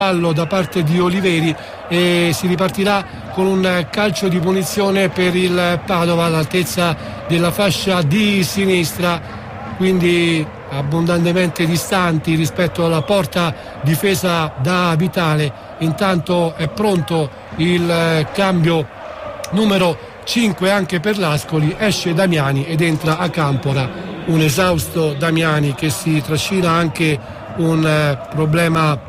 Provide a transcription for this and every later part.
fallo da parte di Oliveri e si ripartirà con un calcio di punizione per il Padova all'altezza della fascia di sinistra, quindi abbondantemente distanti rispetto alla porta difesa da Vitale. Intanto è pronto il cambio numero 5 anche per l'Ascoli, esce Damiani ed entra Acampora, un esausto Damiani che si trascina anche un problema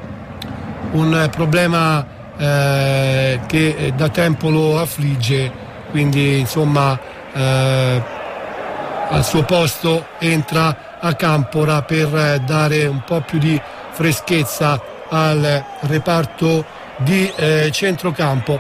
che da tempo lo affligge, quindi insomma al suo posto entra Acampora per dare un po' più di freschezza al reparto di centrocampo.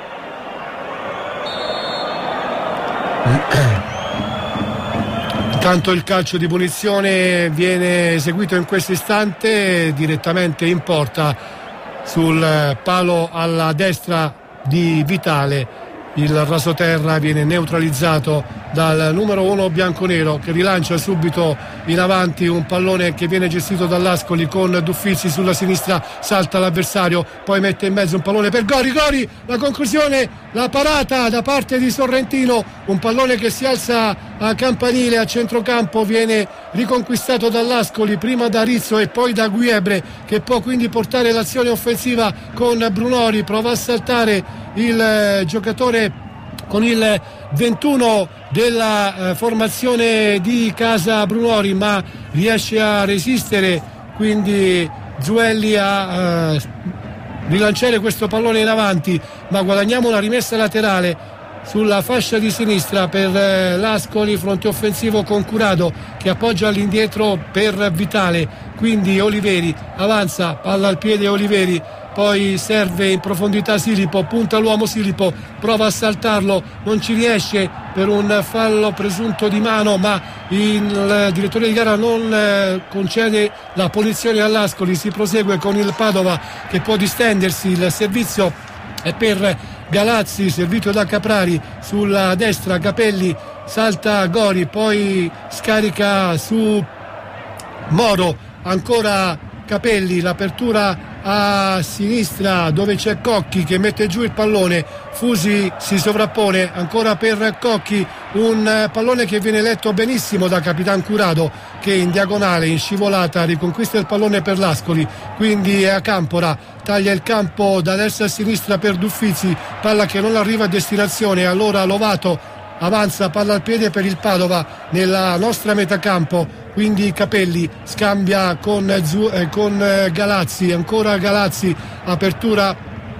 Intanto il calcio di punizione viene eseguito in questo istante direttamente in porta sul palo alla destra di Vitale. Il rasoterra viene neutralizzato dal numero 1 bianconero, che rilancia subito in avanti un pallone che viene gestito dall'Ascoli con Duffizzi sulla sinistra, salta l'avversario, poi mette in mezzo un pallone per Gori, la conclusione, la parata da parte di Sorrentino, un pallone che si alza a campanile a centrocampo, viene riconquistato dall'Ascoli prima da Rizzo e poi da Guiebre, che può quindi portare l'azione offensiva con Brunori. Prova a saltare il giocatore con il 21 della formazione di casa Brunori, ma riesce a resistere quindi Zuelli a rilanciare questo pallone in avanti, ma guadagniamo una rimessa laterale sulla fascia di sinistra per l'Ascoli, fronte offensivo con Curado che appoggia all'indietro per Vitale, quindi Oliveri avanza, palla al piede Oliveri, poi serve in profondità Silipo, punta l'uomo Silipo, prova a saltarlo, non ci riesce per un fallo presunto di mano, ma il direttore di gara non concede la punizione all'Ascoli. Si prosegue con il Padova che può distendersi, il servizio è per Galazzi, servito da Caprari, sulla destra Capelli, salta Gori, poi scarica su Moro, ancora Capelli, l'apertura a sinistra dove c'è Cocchi che mette giù il pallone, Fusi si sovrappone ancora per Cocchi, un pallone che viene letto benissimo da Capitan Curado che in diagonale, in scivolata, riconquista il pallone per l'Ascoli, quindi è Acampora, taglia il campo da destra a sinistra per Duffizzi, palla che non arriva a destinazione, allora Lovato avanza, palla al piede per il Padova nella nostra metà campo, quindi Capelli scambia con Galazzi, ancora Galazzi, apertura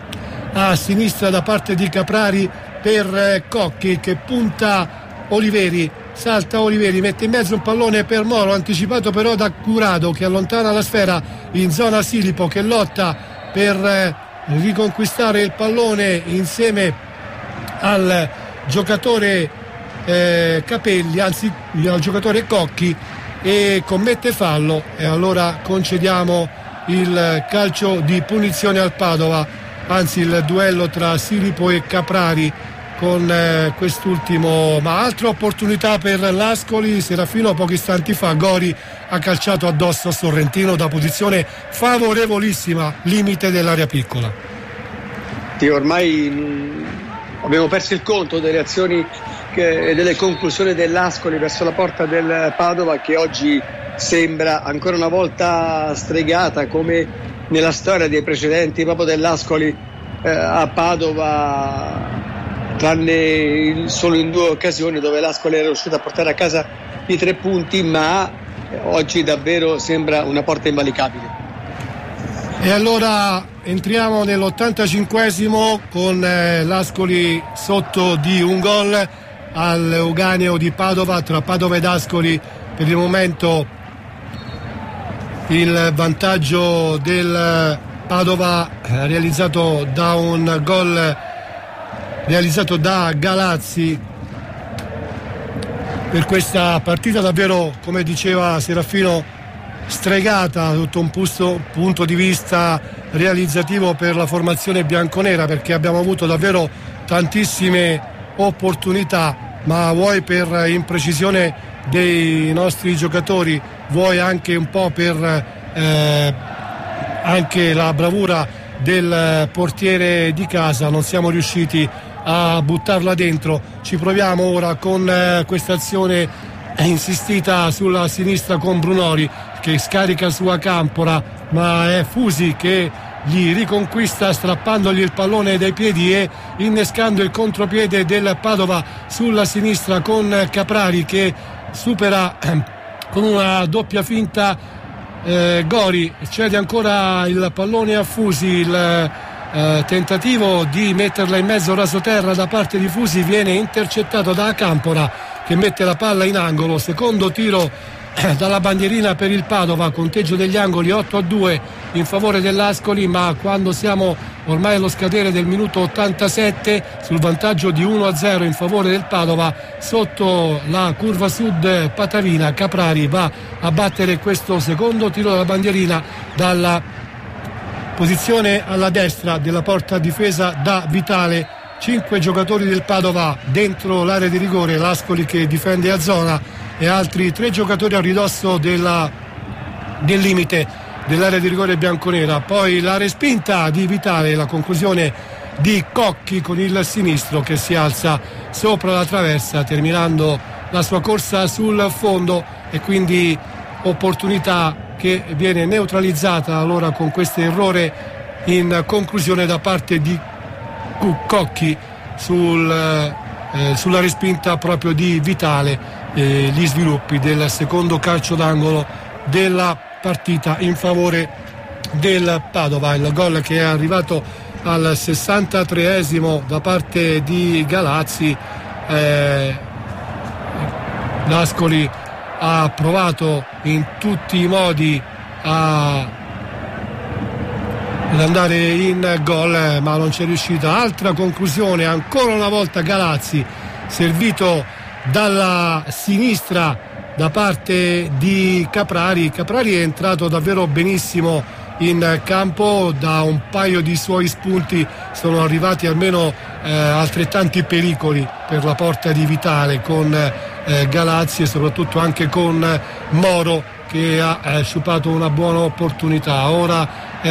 a sinistra da parte di Caprari per Cocchi che punta Oliveri, salta Oliveri, mette in mezzo un pallone per Moro, anticipato però da Curado che allontana la sfera in zona Silipo che lotta per riconquistare il pallone insieme al giocatore Capelli, anzi al giocatore Cocchi, e commette fallo e allora concediamo il calcio di punizione al Padova, anzi il duello tra Silipo e Caprari con quest'ultimo, ma altra opportunità per l'Ascoli. Serafino pochi istanti fa Gori ha calciato addosso a Sorrentino da posizione favorevolissima, limite dell'area piccola. Sì, ormai abbiamo perso il conto delle azioni e delle conclusioni dell'Ascoli verso la porta del Padova, che oggi sembra ancora una volta stregata come nella storia dei precedenti proprio dell'Ascoli a Padova, tranne solo in 2 occasioni dove l'Ascoli era riuscito a portare a casa i 3 punti, ma oggi davvero sembra una porta invalicabile. E allora entriamo nell'85esimo con l'Ascoli sotto di un gol al Euganeo di Padova. Tra Padova ed Ascoli per il momento il vantaggio del Padova realizzato da un gol realizzato da Galazzi. Per questa partita davvero, come diceva Serafino, stregata sotto un punto di vista realizzativo per la formazione bianconera, perché abbiamo avuto davvero tantissime opportunità, ma vuoi per imprecisione dei nostri giocatori, vuoi anche un po' per anche la bravura del portiere di casa, non siamo riusciti a buttarla dentro. Ci proviamo ora con questa azione insistita sulla sinistra con Brunori che scarica su Acampora, ma è Fusi che gli riconquista strappandogli il pallone dai piedi e innescando il contropiede del Padova sulla sinistra con Caprari che supera con una doppia finta Gori, cede ancora il pallone a Fusi. Il tentativo di metterla in mezzo rasoterra da parte di Fusi viene intercettato da Acampora che mette la palla in angolo. Secondo tiro dalla bandierina per il Padova, conteggio degli angoli 8-2 in favore dell'Ascoli, ma quando siamo ormai allo scadere del minuto 87 sul vantaggio di 1-0 in favore del Padova, sotto la curva sud patavina Caprari va a battere questo secondo tiro dalla bandierina dalla posizione alla destra della porta difesa da Vitale. 5 giocatori del Padova dentro l'area di rigore, l'Ascoli che difende a zona e altri 3 giocatori a ridosso del limite dell'area di rigore bianconera. Poi la respinta di Vitale, la conclusione di Cocchi con il sinistro che si alza sopra la traversa terminando la sua corsa sul fondo, e quindi opportunità che viene neutralizzata allora con questo errore in conclusione da parte di Cocchi sulla respinta proprio di Vitale. Gli sviluppi del secondo calcio d'angolo della partita in favore del Padova. Il gol che è arrivato al 63esimo da parte di Galazzi. L'Ascoli ha provato in tutti i modi ad andare in gol ma non c'è riuscita. Altra conclusione, ancora una volta Galazzi, servito dalla sinistra da parte di Caprari. Caprari è entrato davvero benissimo in campo, da un paio di suoi spunti sono arrivati almeno altrettanti pericoli per la porta di Vitale, con Galazzi e soprattutto anche con Moro che ha sciupato una buona opportunità. Ora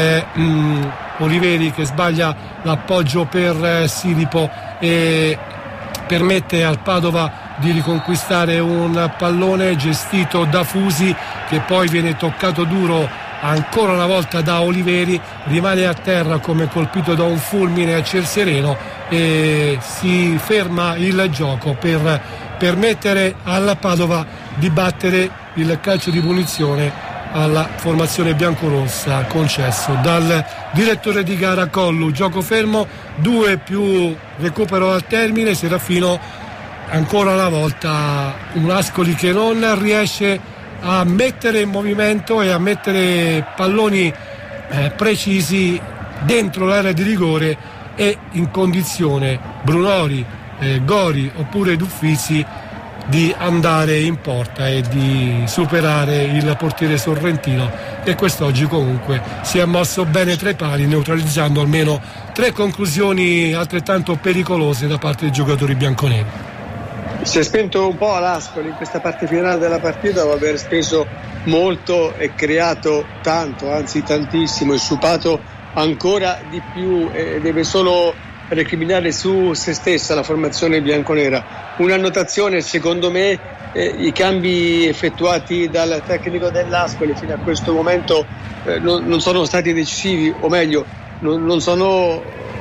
Oliveri che sbaglia l'appoggio per Siripo e permette al Padova di riconquistare un pallone gestito da Fusi, che poi viene toccato duro ancora una volta da Oliveri, rimane a terra come colpito da un fulmine a ciel sereno e si ferma il gioco per permettere alla Padova di battere il calcio di punizione alla formazione biancorossa concesso dal direttore di gara Collu. Gioco fermo, 2 più recupero al termine. Serafino ancora una volta un Ascoli che non riesce a mettere in movimento e a mettere palloni precisi dentro l'area di rigore e in condizione Brunori, Gori oppure Duffizi di andare in porta e di superare il portiere sorrentino, e quest'oggi comunque si è mosso bene tra i pali, neutralizzando almeno 3 conclusioni altrettanto pericolose da parte dei giocatori bianconeri. Si è spento un po' l'Ascoli in questa parte finale della partita dopo aver speso molto e creato tanto, anzi tantissimo, e sciupato ancora di più, e deve solo recriminare su se stessa la formazione bianconera. Un'annotazione: secondo me i cambi effettuati dal tecnico dell'Ascoli fino a questo momento non sono stati decisivi, o meglio non sono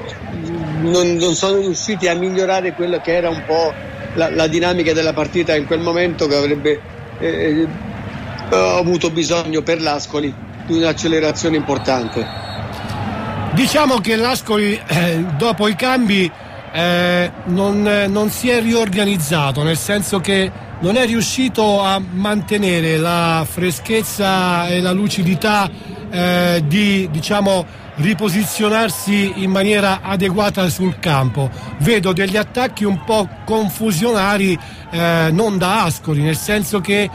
riusciti a migliorare quello che era un po' la dinamica della partita in quel momento, che avrebbe avuto bisogno per l'Ascoli di un'accelerazione importante. Diciamo che l'Ascoli dopo i cambi non si è riorganizzato, nel senso che non è riuscito a mantenere la freschezza e la lucidità di riposizionarsi in maniera adeguata sul campo. Vedo degli attacchi un po' confusionari, non da Ascoli, nel senso che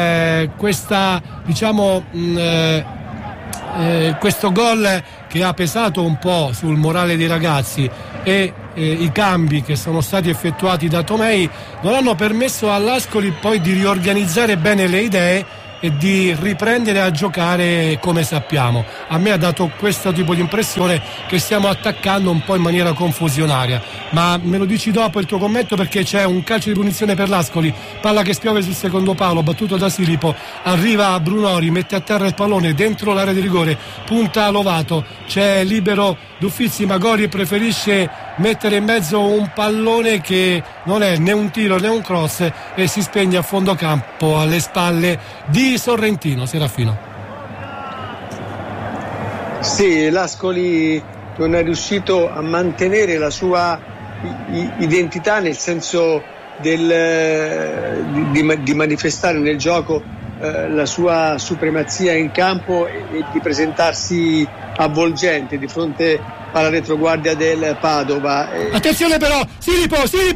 questo gol che ha pesato un po' sul morale dei ragazzi e i cambi che sono stati effettuati da Tomei non hanno permesso all'Ascoli poi di riorganizzare bene le idee e di riprendere a giocare come sappiamo. A me ha dato questo tipo di impressione che stiamo attaccando un po' in maniera confusionaria, ma me lo dici dopo il tuo commento, perché c'è un calcio di punizione per l'Ascoli, palla che spiove sul secondo palo, battuto da Silipo, arriva Brunori, mette a terra il pallone dentro l'area di rigore, punta a Lovato, c'è libero D'Uffizzi, ma Gori preferisce mettere in mezzo un pallone che non è né un tiro né un cross e si spegne a fondo campo alle spalle di Sorrentino. Serafino. Sì, l'Ascoli non è riuscito a mantenere la sua identità, nel senso di manifestare nel gioco la sua supremazia in campo e di presentarsi avvolgente di fronte alla retroguardia del Padova. Attenzione però, Silipo,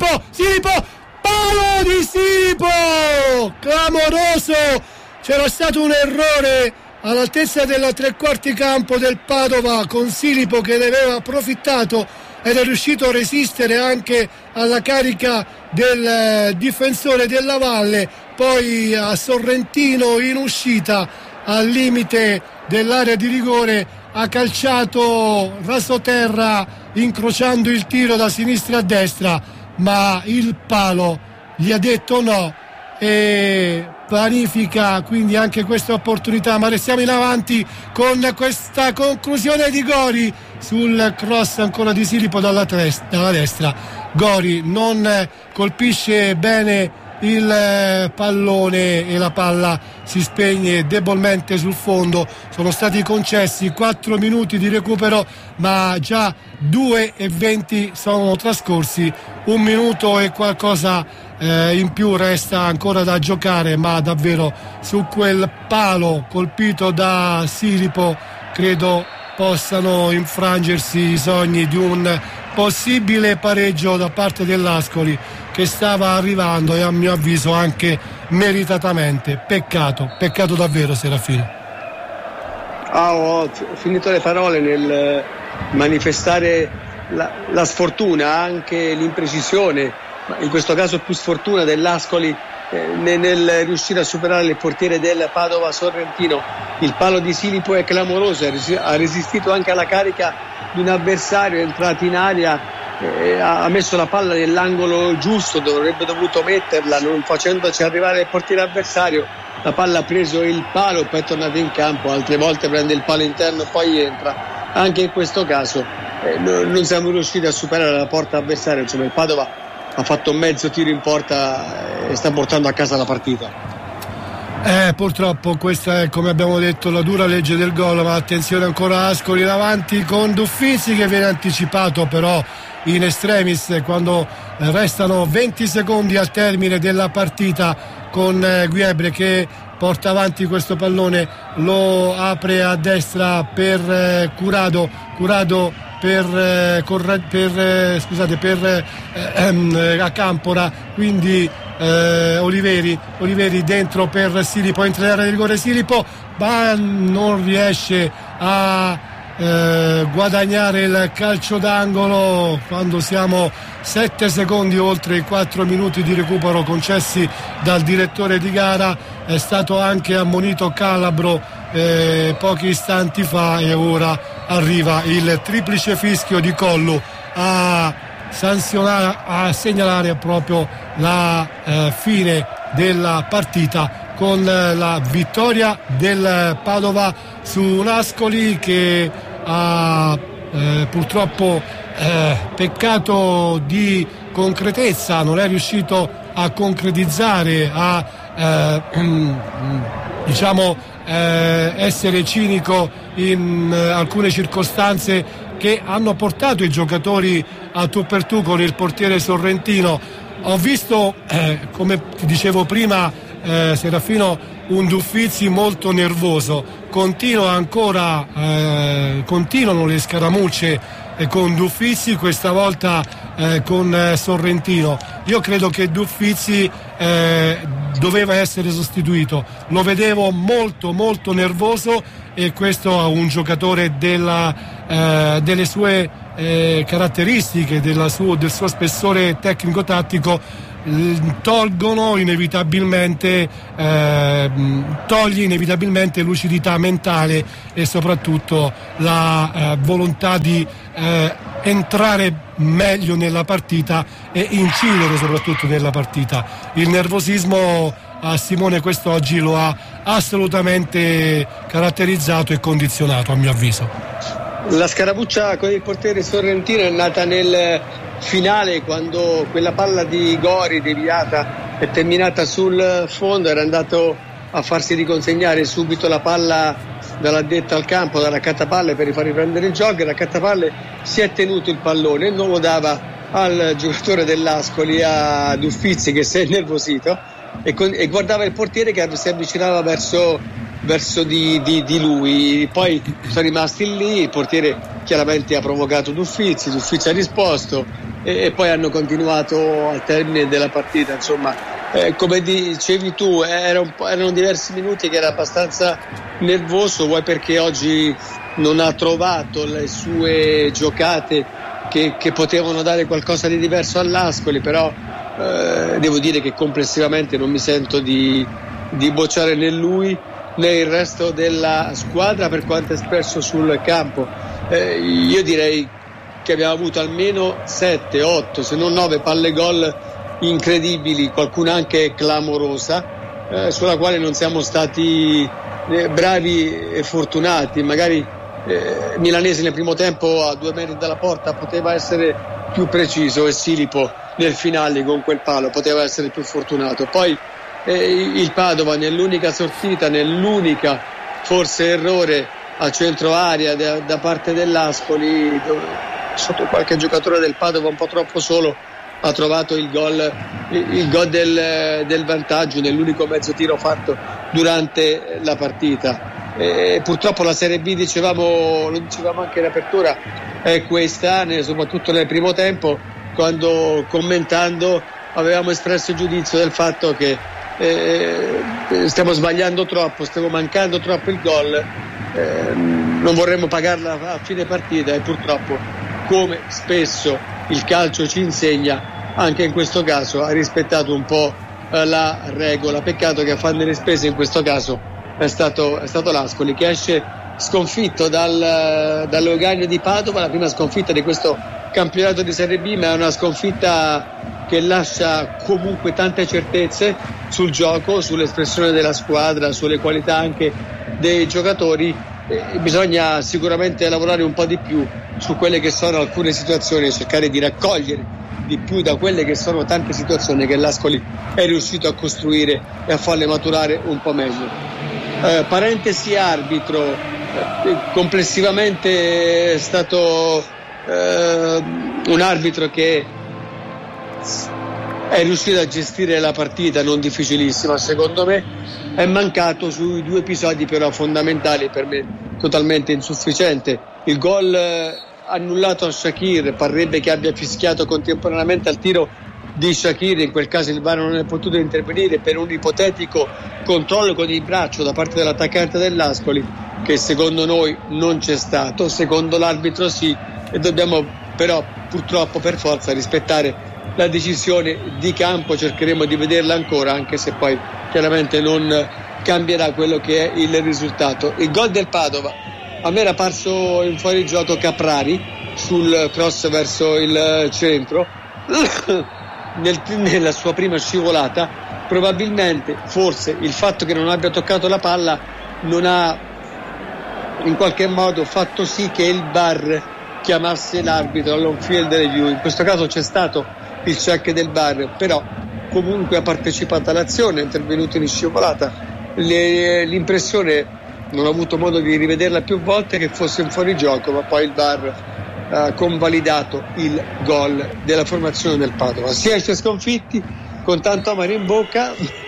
palo di Silipo, clamoroso, c'era stato un errore all'altezza della tre quarti campo del Padova con Silipo che ne aveva approfittato ed è riuscito a resistere anche alla carica del difensore della Valle, poi a Sorrentino in uscita al limite dell'area di rigore ha calciato rasoterra incrociando il tiro da sinistra a destra, ma il palo gli ha detto no e vanifica quindi anche questa opportunità. Ma restiamo in avanti con questa conclusione di Gori sul cross ancora di Silipo dalla destra. Gori non colpisce bene il pallone e la palla si spegne debolmente sul fondo. Sono stati concessi 4 minuti di recupero, ma già 2:20 sono trascorsi, 1 minuto e qualcosa in più resta ancora da giocare, ma davvero su quel palo colpito da Silipo credo possano infrangersi i sogni di un possibile pareggio da parte dell'Ascoli, che stava arrivando e a mio avviso anche meritatamente. Peccato davvero, Serafino. Ho finito le parole nel manifestare la sfortuna, anche l'imprecisione, ma in questo caso più sfortuna dell'Ascoli nel riuscire a superare il portiere del Padova Sorrentino. Il palo di Silipo è clamoroso, ha resistito anche alla carica di un avversario, è entrato in aria, ha messo la palla nell'angolo giusto dove avrebbe dovuto metterla, non facendoci arrivare il portiere avversario. La palla ha preso il palo e poi è tornata in campo, altre volte prende il palo interno e poi entra. Anche in questo caso non siamo riusciti a superare la porta avversaria, insomma il Padova ha fatto un mezzo tiro in porta e sta portando a casa la partita. Purtroppo questa è, come abbiamo detto, la dura legge del gol, ma attenzione ancora Ascoli in avanti con D'Uffizzi che viene anticipato però in extremis quando restano 20 secondi al termine della partita, con Guebre che porta avanti questo pallone, lo apre a destra per Curado per a Campora, quindi Oliveri dentro per Silipo, entra nell'area di rigore Silipo, ma non riesce a guadagnare il calcio d'angolo quando siamo 7 secondi oltre i 4 minuti di recupero concessi dal direttore di gara. È stato anche ammonito Calabro pochi istanti fa e ora arriva il triplice fischio di Collu a segnalare proprio la fine della partita, con la vittoria del Padova su un Ascoli che ha purtroppo peccato di concretezza, non è riuscito a concretizzare, essere cinico in alcune circostanze che hanno portato i giocatori a tu per tu con il portiere sorrentino. Ho visto, come ti dicevo prima, Serafino, un D'Uffizzi molto nervoso. Continuano le scaramucce con D'Uffizzi, questa volta con Sorrentino. Io credo che D'Uffizzi doveva essere sostituito, lo vedevo molto molto nervoso, e questo a un giocatore delle sue caratteristiche, del suo spessore tecnico-tattico toglie inevitabilmente lucidità mentale e soprattutto la volontà di entrare meglio nella partita e incidere soprattutto nella partita. Il nervosismo a Simone quest'oggi lo ha assolutamente caratterizzato e condizionato, a mio avviso. La scaramuccia con il portiere sorrentino è nata nel finale, quando quella palla di Gori deviata è terminata sul fondo. Era andato a farsi riconsegnare subito la palla dall'addetto al campo, dalla raccattapalle, per rifar riprendere il gioco. Il raccattapalle si è tenuto il pallone e non lo dava al giocatore dell'Ascoli, a Uffizi, che si è innervosito e guardava il portiere che si avvicinava verso di lui. Poi sono rimasti lì, il portiere chiaramente ha provocato Uffizi ha risposto e poi hanno continuato al termine della partita. Insomma, come dicevi tu, erano diversi minuti che era abbastanza nervoso, vuoi perché oggi non ha trovato le sue giocate che potevano dare qualcosa di diverso all'Ascoli, però devo dire che complessivamente non mi sento di bocciare né lui né il resto della squadra per quanto espresso sul campo. Io direi che abbiamo avuto almeno 7, 8 se non 9 palle gol incredibili, qualcuna anche clamorosa, sulla quale non siamo stati bravi e fortunati. Magari Milanesi nel primo tempo a 2 metri dalla porta poteva essere più preciso, e Silipo nel finale con quel palo poteva essere più fortunato. Poi il Padova nell'unica sortita, nell'unica forse errore a centro area da parte dell'Ascoli, sotto qualche giocatore del Padova un po' troppo solo, ha trovato il gol del vantaggio nell'unico mezzo tiro fatto durante la partita. Purtroppo la Serie B, lo dicevamo anche in apertura, è questa, soprattutto nel primo tempo, quando commentando avevamo espresso il giudizio del fatto che stiamo sbagliando troppo, stiamo mancando troppo il gol, non vorremmo pagarla a fine partita, e purtroppo, come spesso il calcio ci insegna, anche in questo caso ha rispettato un po' la regola. Peccato che a farne le spese in questo caso è stato l'Ascoli, che esce sconfitto dall'Euganeo di Padova, la prima sconfitta di questo campionato di Serie B, ma è una sconfitta che lascia comunque tante certezze sul gioco, sull'espressione della squadra, sulle qualità anche dei giocatori. Bisogna sicuramente lavorare un po' di più su quelle che sono alcune situazioni e cercare di raccogliere di più da quelle che sono tante situazioni che l'Ascoli è riuscito a costruire e a farle maturare un po' meglio. Parentesi arbitro, complessivamente è stato un arbitro che è riuscito a gestire la partita, non difficilissima secondo me. È mancato sui 2 episodi però fondamentali, per me totalmente insufficiente. Il gol annullato a Shaqiri, parrebbe che abbia fischiato contemporaneamente al tiro di Shaqiri, in quel caso il VAR non è potuto intervenire per un ipotetico controllo con il braccio da parte dell'attaccante dell'Ascoli, che secondo noi non c'è stato, secondo l'arbitro sì, e dobbiamo però purtroppo per forza rispettare la decisione di campo. Cercheremo di vederla ancora, anche se poi chiaramente non cambierà quello che è il risultato. Il gol del Padova, a me era parso in fuorigioco Caprari sul cross verso il centro nella sua prima scivolata. Probabilmente, forse, il fatto che non abbia toccato la palla non ha in qualche modo fatto sì che il VAR chiamasse l'arbitro all'on-field review. In questo caso c'è stato il check del VAR, però comunque ha partecipato all'azione, è intervenuto in scivolata. L'impressione, non ho avuto modo di rivederla più volte, che fosse un fuorigioco, ma poi il VAR ha convalidato il gol della formazione del Padova. Si esce sconfitti con tanto amaro in bocca,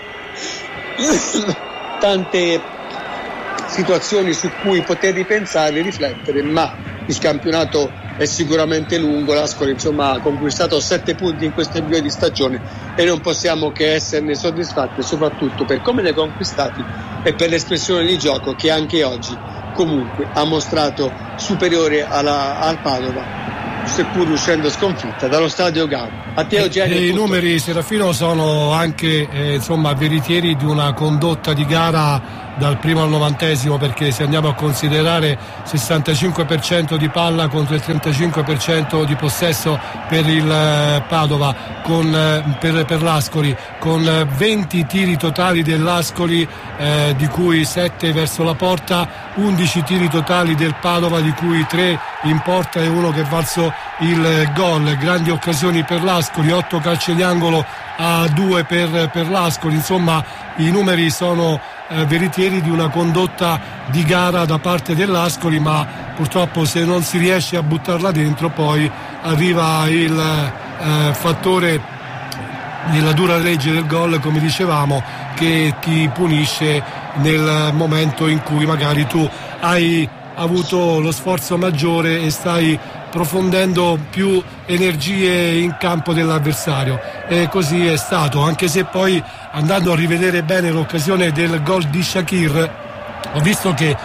tante situazioni su cui poter ripensare e riflettere, ma il campionato è sicuramente lungo. L'Ascoli insomma ha conquistato 7 punti in questo avvio di stagione e non possiamo che esserne soddisfatti, soprattutto per come li ha conquistati e per l'espressione di gioco che anche oggi comunque ha mostrato superiore al Padova. seppur uscendo sconfitta dallo stadio Gau. A te, Eugenio. I numeri, Serafino, sono anche veritieri di una condotta di gara dal primo al 90°, perché se andiamo a considerare 65% di palla contro il 35% di possesso per il Padova, per l'Ascoli, con 20 tiri totali dell'Ascoli, di cui 7 verso la porta, 11 tiri totali del Padova, di cui 3 in porta e uno che è valso il gol. Grandi occasioni per l'Ascoli, 8 calci di angolo a 2 per l'Ascoli. Insomma, i numeri sono veritieri di una condotta di gara da parte dell'Ascoli, ma purtroppo se non si riesce a buttarla dentro poi arriva il fattore della dura legge del gol, come dicevamo, che ti punisce nel momento in cui magari tu hai avuto lo sforzo maggiore e stai profondendo più energie in campo dell'avversario, e così è stato, anche se poi, andando a rivedere bene l'occasione del gol di Shakir, ho visto che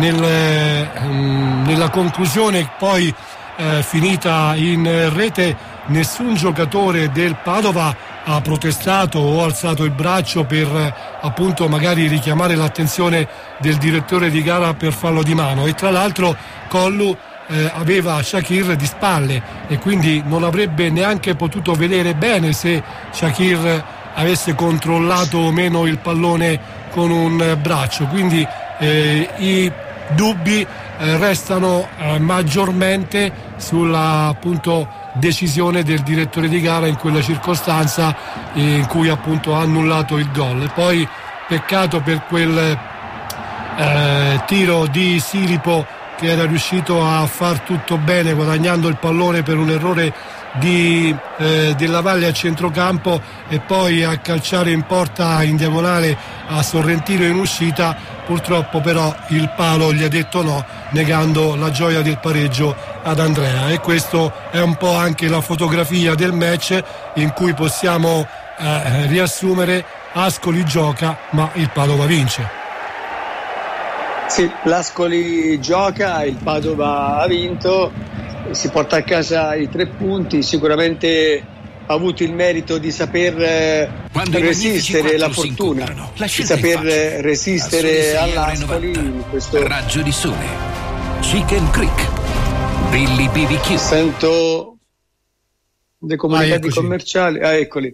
nella conclusione poi finita in rete, nessun giocatore del Padova ha protestato o alzato il braccio per appunto magari richiamare l'attenzione del direttore di gara per fallo di mano, e tra l'altro Collu aveva Shakir di spalle e quindi non avrebbe neanche potuto vedere bene se Shakir avesse controllato o meno il pallone con un braccio, quindi i dubbi restano maggiormente sulla appunto decisione del direttore di gara in quella circostanza in cui appunto ha annullato il gol. E poi peccato per quel tiro di Silipo, che era riuscito a far tutto bene guadagnando il pallone per un errore della Valle a centrocampo e poi a calciare in porta in diagonale a Sorrentino in uscita. Purtroppo però il palo gli ha detto no, negando la gioia del pareggio ad Andrea, e questo è un po' anche la fotografia del match in cui possiamo riassumere: Ascoli gioca ma il Padova vince. Sì, l'Ascoli gioca, il Padova ha vinto, si porta a casa i 3 punti, sicuramente ha avuto il merito di saper resistere la fortuna, di saper resistere all'Ascoli in questo raggio di sole. Chicken Creek, Billy BBQ. Sento dei comunicati commerciali, eccoli.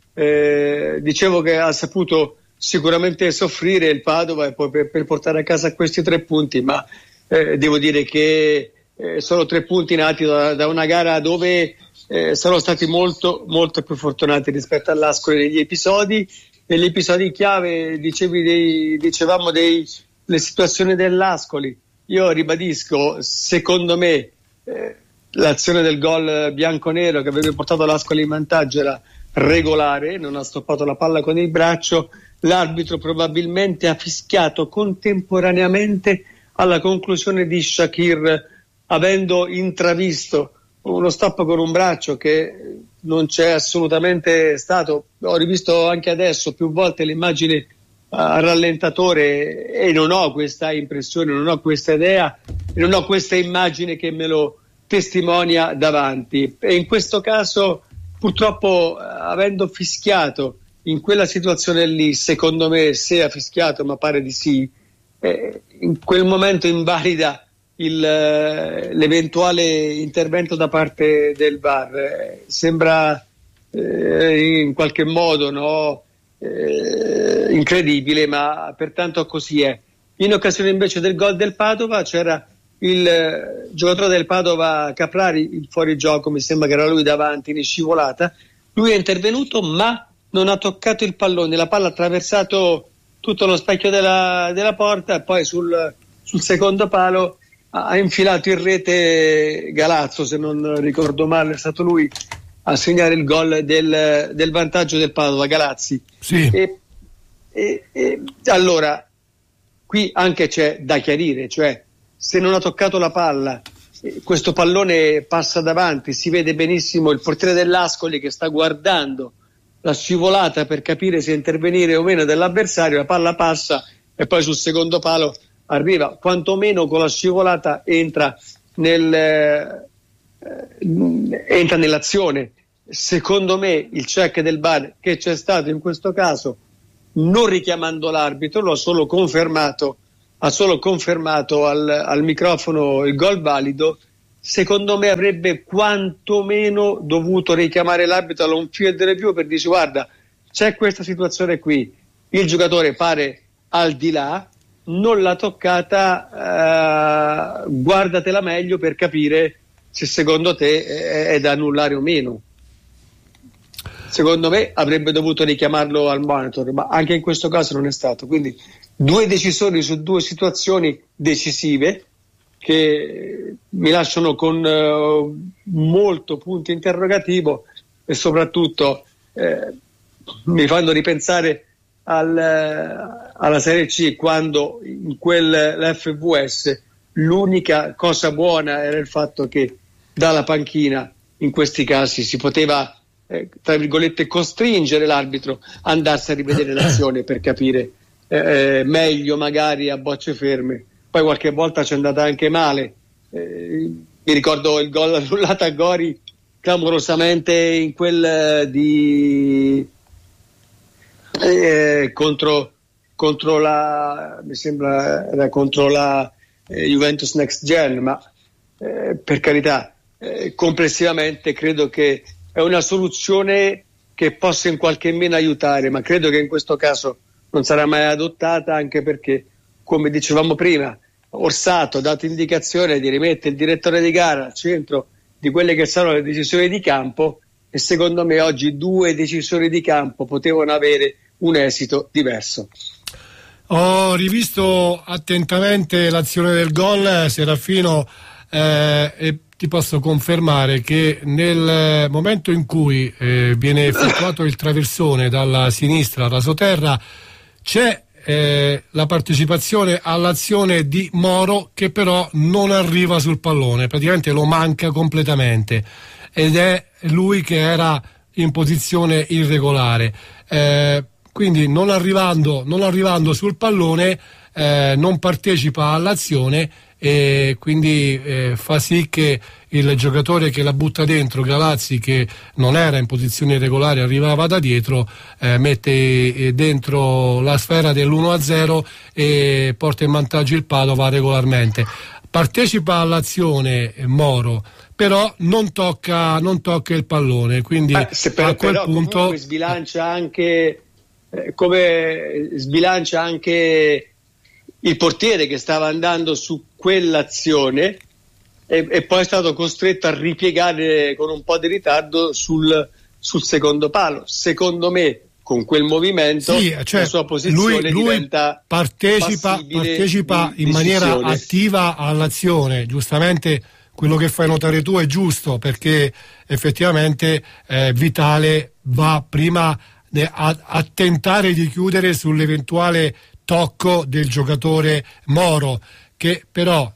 Dicevo che ha saputo sicuramente soffrire il Padova e poi per portare a casa questi 3 punti, ma devo dire che sono 3 punti nati da una gara dove sono stati molto molto più fortunati rispetto all'Ascoli negli episodi, e gli episodi chiave dicevamo le situazioni dell'Ascoli. Io ribadisco, secondo me l'azione del gol bianconero che avrebbe portato l'Ascoli in vantaggio era regolare, non ha stoppato la palla con il braccio. L'arbitro probabilmente ha fischiato contemporaneamente alla conclusione di Shakir, avendo intravisto uno stop con un braccio che non c'è assolutamente stato. Ho rivisto anche adesso più volte l'immagine a rallentatore e non ho questa impressione, non ho questa idea, non ho questa immagine che me lo testimonia davanti. E in questo caso, purtroppo, avendo fischiato in quella situazione lì, secondo me, se ha fischiato, ma pare di sì, in quel momento invalida l'eventuale intervento da parte del VAR. Sembra in qualche modo incredibile, ma pertanto così è. In occasione invece del gol del Padova c'era il giocatore del Padova, Caprari, il fuorigioco, mi sembra che era lui davanti in scivolata. Lui è intervenuto ma non ha toccato il pallone, la palla ha attraversato tutto lo specchio della porta e poi sul secondo palo ha infilato in rete Galazzo, se non ricordo male è stato lui a segnare il gol del vantaggio del Padova, Galazzi. Sì. E allora qui anche c'è da chiarire, cioè se non ha toccato la palla, questo pallone passa davanti, si vede benissimo il portiere dell'Ascoli che sta guardando la scivolata per capire se intervenire o meno dell'avversario, la palla passa e poi sul secondo palo arriva, quantomeno con la scivolata entra nel entra nell'azione. Secondo me il check del VAR che c'è stato in questo caso, non richiamando l'arbitro, ha solo confermato al microfono il gol valido. Secondo me avrebbe quantomeno dovuto richiamare l'arbitro all'on field review per dire: guarda, c'è questa situazione qui, il giocatore pare al di là, non l'ha toccata, guardatela meglio per capire se secondo te è da annullare o meno. Secondo me avrebbe dovuto richiamarlo al monitor, ma anche in questo caso non è stato. Quindi 2 decisori su 2 situazioni decisive che mi lasciano con molto punto interrogativo, e soprattutto mi fanno ripensare alla Serie C, quando in l'FVS l'unica cosa buona era il fatto che dalla panchina in questi casi si poteva tra virgolette costringere l'arbitro a andarsi a rivedere l'azione per capire meglio, magari a bocce ferme. Poi qualche volta ci è andata anche male, mi ricordo il gol annullato a Gori clamorosamente in quel di contro la, mi sembra era contro la Juventus Next Gen, ma per carità, complessivamente credo che è una soluzione che possa in qualche meno aiutare, ma credo che in questo caso non sarà mai adottata, anche perché, come dicevamo prima, Orsato ha dato indicazione di rimettere il direttore di gara al centro di quelle che saranno le decisioni di campo, e secondo me oggi 2 decisori di campo potevano avere un esito diverso. Ho rivisto attentamente l'azione del gol, Serafino, e ti posso confermare che nel momento in cui viene effettuato il traversone dalla sinistra rasoterra, c'è la partecipazione all'azione di Moro, che però non arriva sul pallone, praticamente lo manca completamente, ed è lui che era in posizione irregolare, quindi non arrivando sul pallone non partecipa all'azione, e quindi fa sì che il giocatore che la butta dentro, Galazzi, che non era in posizione irregolare, arrivava da dietro, mette dentro la sfera dell'1-0 e porta in vantaggio il Padova regolarmente. Partecipa all'azione Moro, però non tocca il pallone, quindi a quel punto sbilancia anche il portiere che stava andando su quell'azione, e poi è stato costretto a ripiegare con un po' di ritardo sul secondo palo. Secondo me con quel movimento la sua posizione diventa partecipa in maniera attiva all'azione. Giustamente quello che fai notare tu è giusto, perché effettivamente Vitale va prima a tentare di chiudere sull'eventuale tocco del giocatore Moro, che però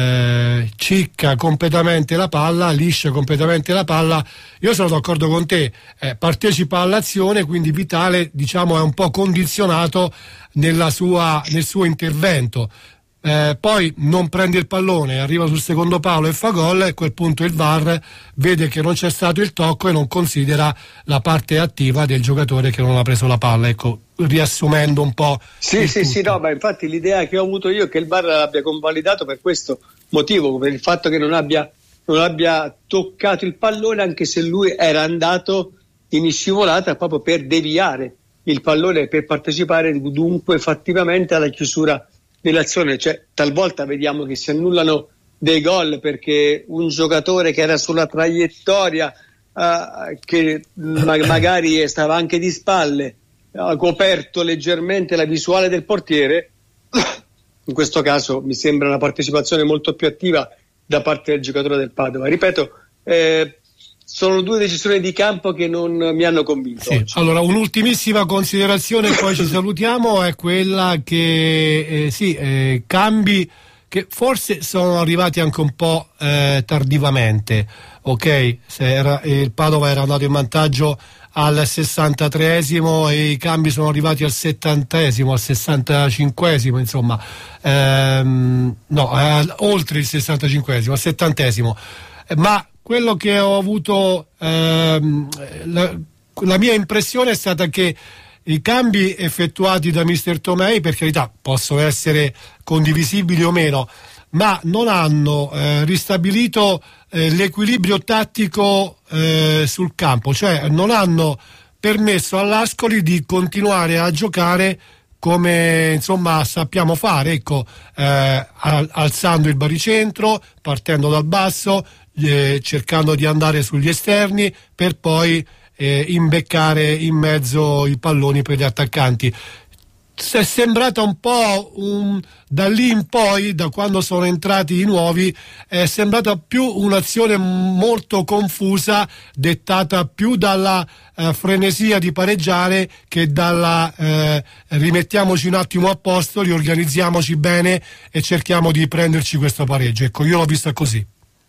cicca completamente la palla, liscia completamente la palla. Io sono d'accordo con te, partecipa all'azione, quindi Vitale, diciamo, è un po' condizionato nel suo intervento. Poi non prende il pallone, arriva sul secondo palo e fa gol, e a quel punto il VAR vede che non c'è stato il tocco e non considera la parte attiva del giocatore che non ha preso la palla. Ecco, riassumendo un po'. Sì, no, ma infatti l'idea che ho avuto io è che il VAR l'abbia convalidato per questo motivo, per il fatto che non abbia toccato il pallone, anche se lui era andato in scivolata proprio per deviare il pallone, per partecipare dunque fattivamente alla chiusura dell'azione. Cioè, talvolta vediamo che si annullano dei gol perché un giocatore che era sulla traiettoria, che magari stava anche di spalle, ha coperto leggermente la visuale del portiere. In questo caso mi sembra una partecipazione molto più attiva da parte del giocatore del Padova. Ripeto, sono 2 decisioni di campo che non mi hanno convinto. Sì. Allora, un'ultimissima considerazione, poi ci salutiamo, è quella che cambi che forse sono arrivati anche un po' tardivamente. Ok, il Padova era andato in vantaggio al 63esimo e i cambi sono arrivati al 70esimo, al 65esimo, insomma, oltre il 65esimo, al 70esimo. Ma quello che ho avuto, la mia impressione è stata che i cambi effettuati da Mister Tomei, per carità, possono essere condivisibili o meno, ma non hanno ristabilito l'equilibrio tattico sul campo, cioè non hanno permesso all'Ascoli di continuare a giocare come insomma sappiamo fare, ecco, alzando il baricentro, partendo dal basso, cercando di andare sugli esterni per poi imbeccare in mezzo i palloni per gli attaccanti. È sembrata un po' da lì in poi, da quando sono entrati i nuovi, è sembrata più un'azione molto confusa, dettata più dalla frenesia di pareggiare che dalla rimettiamoci un attimo a posto, riorganizziamoci bene e cerchiamo di prenderci questo pareggio. Ecco, io l'ho vista così.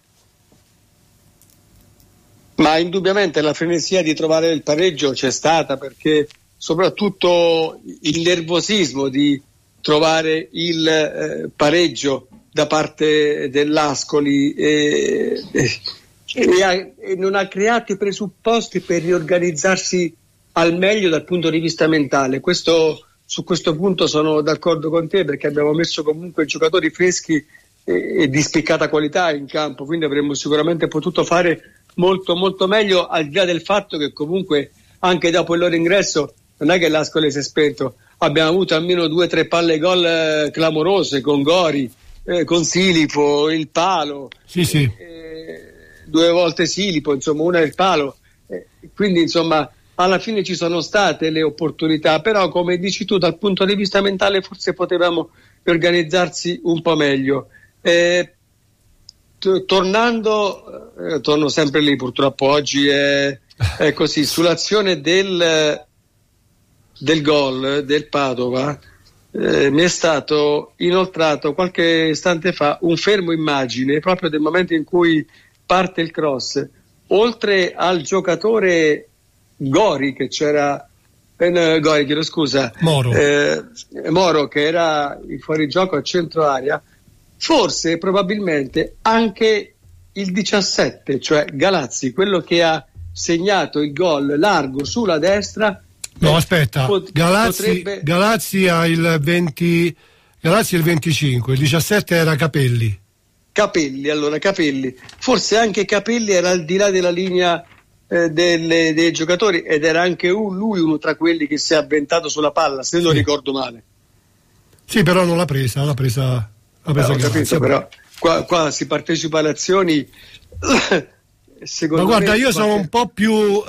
Ma indubbiamente la frenesia di trovare il pareggio c'è stata, perché soprattutto il nervosismo di trovare il pareggio da parte dell'Ascoli e non ha creato i presupposti per riorganizzarsi al meglio dal punto di vista mentale. Su questo punto sono d'accordo con te, perché abbiamo messo comunque giocatori freschi e di spiccata qualità in campo, quindi avremmo sicuramente potuto fare molto molto meglio, al di là del fatto che comunque anche dopo il loro ingresso non è che l'Ascoli si è spento, abbiamo avuto almeno 2 o 3 palle gol clamorose con Gori, con Silipo, il palo, sì. 2 volte Silipo, insomma una il palo, quindi insomma alla fine ci sono state le opportunità, però come dici tu dal punto di vista mentale forse potevamo organizzarsi un po' meglio. Torno sempre lì, purtroppo oggi è così, sull'azione del gol del Padova, mi è stato inoltrato qualche istante fa un fermo immagine proprio del momento in cui parte il cross, oltre al giocatore Gori che c'era Gori, chiedo scusa, Moro che era in fuorigioco a centro area, forse probabilmente anche il 17, cioè Galazzi, quello che ha segnato il gol largo sulla destra. No, aspetta, Galazzi ha il 20, Galazzi è il 25, il 17 era Capelli. Capelli, forse anche Capelli era al di là della linea dei giocatori, ed era anche lui uno tra quelli che si è avventato sulla palla, se non ricordo male. Sì, però non l'ha presa capito, però qua si partecipa alle azioni. Secondo ma guarda, me, io sono un po' più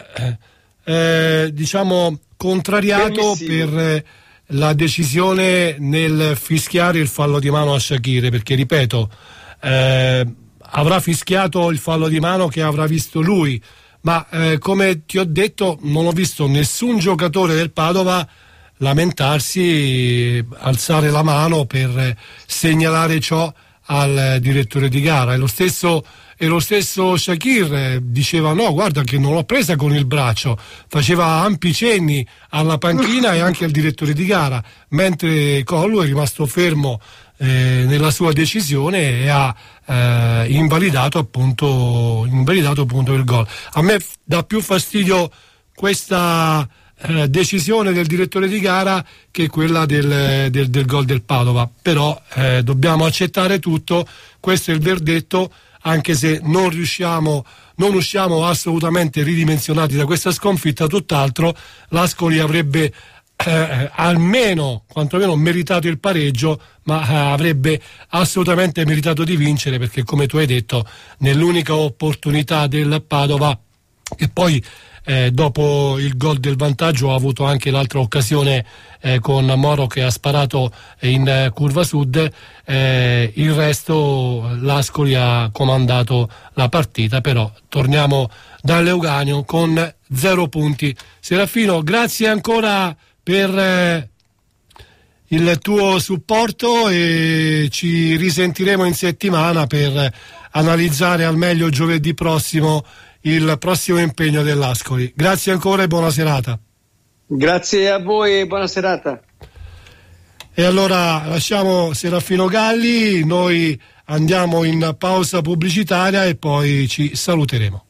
diciamo contrariato per la decisione nel fischiare il fallo di mano a Shaqiri, perché ripeto, avrà fischiato il fallo di mano che avrà visto lui, ma come ti ho detto non ho visto nessun giocatore del Padova lamentarsi, alzare la mano per segnalare ciò al direttore di gara. E lo stesso Shaqiri diceva no, guarda che non l'ho presa con il braccio, faceva ampi cenni alla panchina e anche al direttore di gara, mentre Collo è rimasto fermo nella sua decisione e ha invalidato appunto il gol. A me dà più fastidio questa decisione del direttore di gara che quella del gol del Padova, però dobbiamo accettare tutto, questo è il verdetto, anche se non usciamo assolutamente ridimensionati da questa sconfitta, tutt'altro. L'Ascoli avrebbe quantomeno meritato il pareggio, ma avrebbe assolutamente meritato di vincere, perché come tu hai detto, nell'unica opportunità del Padova, che poi dopo il gol del vantaggio ha avuto anche l'altra occasione con Moro che ha sparato in curva sud, il resto l'Ascoli ha comandato la partita. Però torniamo dall'Euganeo con 0 punti. Serafino, grazie ancora per il tuo supporto e ci risentiremo in settimana per analizzare al meglio giovedì prossimo il prossimo impegno dell'Ascoli. Grazie ancora e buona serata. Grazie a voi e buona serata. E allora lasciamo Serafino Galli, noi andiamo in pausa pubblicitaria e poi ci saluteremo.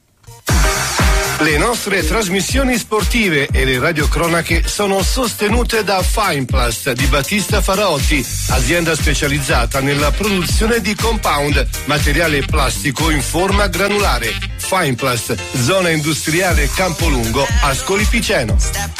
Le nostre trasmissioni sportive e le radiocronache sono sostenute da Fineplast di Battista Faraotti, azienda specializzata nella produzione di compound, materiale plastico in forma granulare. Fineplast, zona industriale Campolungo, Ascoli Piceno.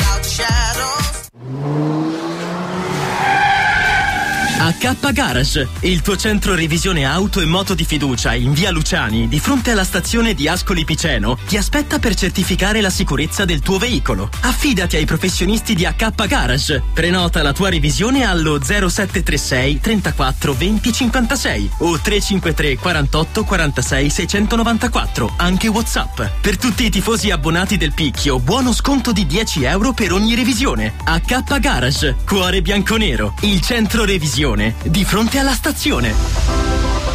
AK Garage, il tuo centro revisione auto e moto di fiducia in via Luciani, di fronte alla stazione di Ascoli Piceno, ti aspetta per certificare la sicurezza del tuo veicolo. Affidati ai professionisti di AK Garage. Prenota la tua revisione allo 0736 34 20 56 o 353 48 46 694, anche WhatsApp. Per tutti i tifosi abbonati del Picchio, buono sconto di 10 euro per ogni revisione. AK Garage, cuore bianconero, il centro revisione di fronte alla stazione.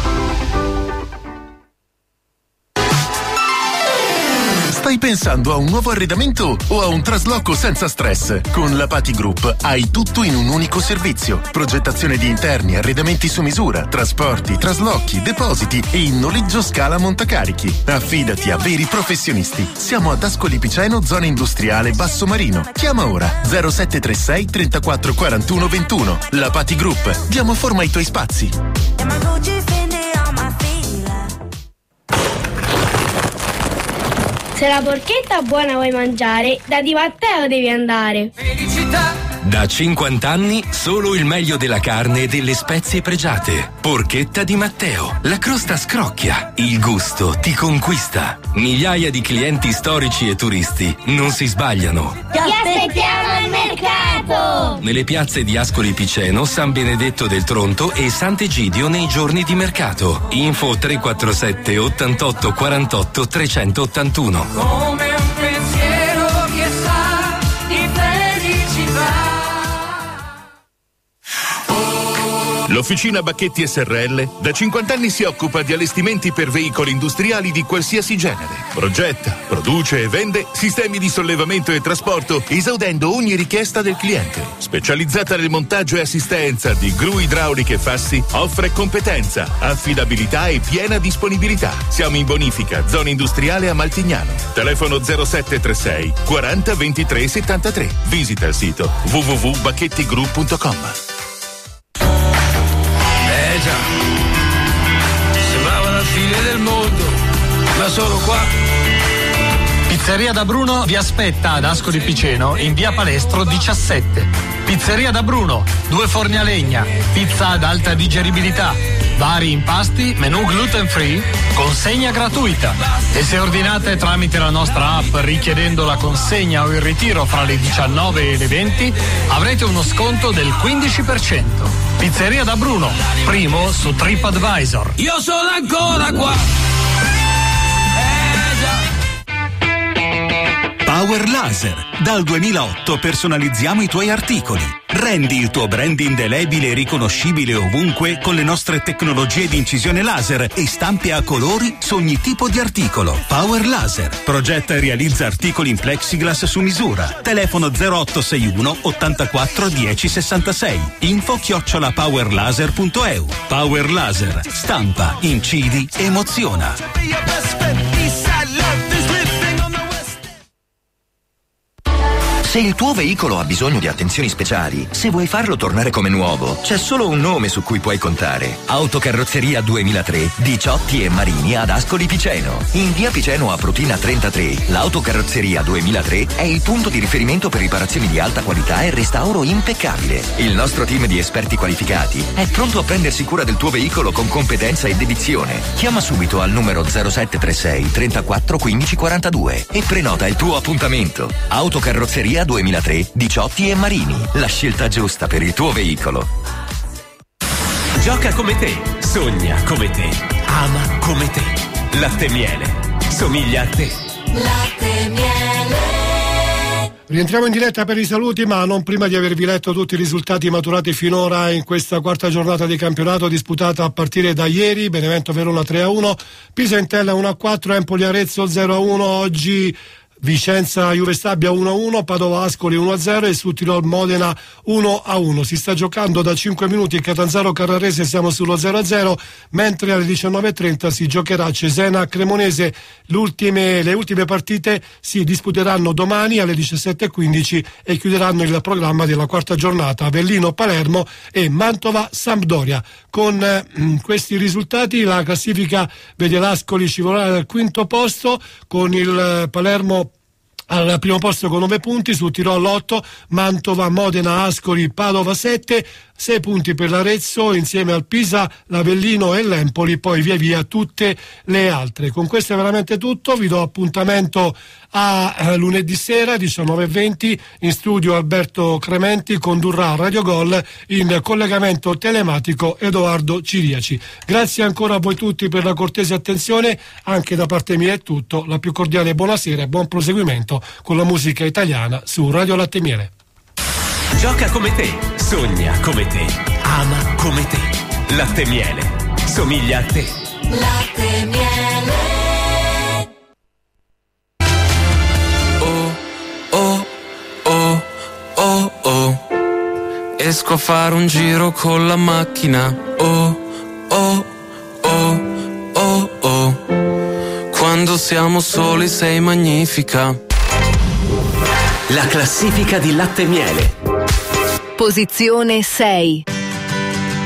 Stai pensando a un nuovo arredamento o a un trasloco senza stress? Con la Pati Group hai tutto in un unico servizio. Progettazione di interni, arredamenti su misura, trasporti, traslochi, depositi e in noleggio scala montacarichi. Affidati a veri professionisti. Siamo ad Ascoli Piceno, zona industriale Basso Marino. Chiama ora 0736 34 41 21. La Pati Group. Diamo forma ai tuoi spazi. Se la porchetta buona vuoi mangiare, da Di Matteo devi andare. Felicità! Da 50 anni solo il meglio della carne e delle spezie pregiate. Porchetta Di Matteo. La crosta scrocchia, il gusto ti conquista. Migliaia di clienti storici e turisti non si sbagliano. Ti aspettiamo al mercato! Nelle piazze di Ascoli Piceno, San Benedetto del Tronto e Sant'Egidio nei giorni di mercato. Info 347 88 48 381. Come un pensiero che sa di felicità. L'Officina Bacchetti SRL da 50 anni si occupa di allestimenti per veicoli industriali di qualsiasi genere. Progetta, produce e vende sistemi di sollevamento e trasporto, esaudendo ogni richiesta del cliente. Specializzata nel montaggio e assistenza di gru idrauliche e fassi, offre competenza, affidabilità e piena disponibilità. Siamo in bonifica, zona industriale a Maltignano. Telefono 0736 40 23 73. Visita il sito www.bacchettigroup.com. Già, sembrava la fine del mondo, ma solo qua. Pizzeria da Bruno vi aspetta ad Ascoli Piceno in via Palestro 17. Pizzeria da Bruno, 2 forni a legna, pizza ad alta digeribilità, vari impasti, menù gluten free, consegna gratuita. E se ordinate tramite la nostra app richiedendo la consegna o il ritiro fra le 19 e le 20, avrete uno sconto del 15%. Pizzeria da Bruno, primo su TripAdvisor. Io sono ancora qua. Power Laser. Dal 2008 personalizziamo i tuoi articoli. Rendi il tuo brand indelebile e riconoscibile ovunque con le nostre tecnologie di incisione laser e stampe a colori su ogni tipo di articolo. Power Laser. Progetta e realizza articoli in plexiglass su misura. Telefono 0861 84 10 66. info@powerlaser.eu. Power Laser. Stampa, incidi, emoziona. Se il tuo veicolo ha bisogno di attenzioni speciali, se vuoi farlo tornare come nuovo, c'è solo un nome su cui puoi contare. Autocarrozzeria 2003 di Ciotti e Marini ad Ascoli Piceno. In via Piceno a Prutina 33, l'Autocarrozzeria 2003 è il punto di riferimento per riparazioni di alta qualità e restauro impeccabile. Il nostro team di esperti qualificati è pronto a prendersi cura del tuo veicolo con competenza e dedizione. Chiama subito al numero 0736 34 15 42 e prenota il tuo appuntamento. Autocarrozzeria 2003 di Ciotti e Marini, la scelta giusta per il tuo veicolo. Gioca come te, sogna come te, ama come te. Latte Miele, somiglia a te. Latte Miele. Rientriamo in diretta per i saluti, ma non prima di avervi letto tutti i risultati maturati finora in questa quarta giornata di campionato disputata a partire da ieri. Benevento Verona 3-1, Pisa Entella 1-4, Empoli Arezzo 0-1. Oggi Vicenza Juve Stabia 1-1, Padova Ascoli 1-0 e Sud Tirol Modena 1-1. Si sta giocando da 5 minuti Catanzaro Carrarese, siamo sullo 0-0, mentre alle 19:30 si giocherà Cesena Cremonese. Le ultime partite si disputeranno domani alle 17:15 e chiuderanno il programma della quarta giornata: Avellino Palermo e Mantova Sampdoria. Con questi risultati la classifica vede l'Ascoli scivolare al quinto posto, con il Palermo al primo posto con 9 punti, su Tirol 8, Mantova, Modena, Ascoli, Padova 7, 6 punti per l'Arezzo insieme al Pisa, l'Avellino e l'Empoli, poi via via tutte le altre. Con questo è veramente tutto, vi do appuntamento a lunedì sera 19:20 in studio. Alberto Crementi condurrà Radio Gol, in collegamento telematico Edoardo Ciriaci. Grazie ancora a voi tutti per la cortese attenzione, anche da parte mia è tutto, la più cordiale buonasera e buon proseguimento con la musica italiana su Radio Latte e Miele. Gioca come te, sogna come te, ama come te. Latte e Miele, somiglia a te. Latte e Miele. Esco a fare un giro con la macchina. Quando siamo soli sei magnifica. La classifica di Latte e Miele. Posizione 6.